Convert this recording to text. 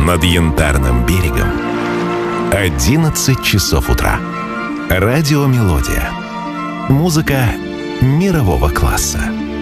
над Янтарным берегом. 11 часов утра. Радио «Мелодия». Музыка мирового класса.